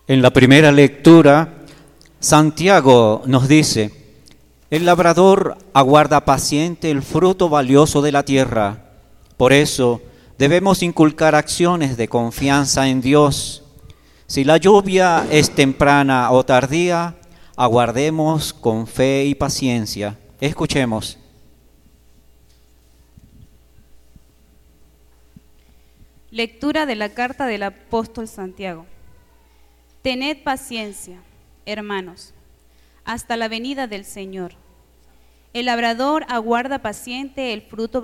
En la primera lectura, Santiago nos dice: el labrador aguarda paciente el fruto valioso de la tierra. Por eso debemos inculcar acciones de confianza en Dios. Si la lluvia es temprana o tardía, aguardemos con fe y paciencia. Escuchemos. Lectura de la carta del apóstol Santiago. Tened paciencia, hermanos, hasta la venida del Señor. El labrador aguarda paciente el fruto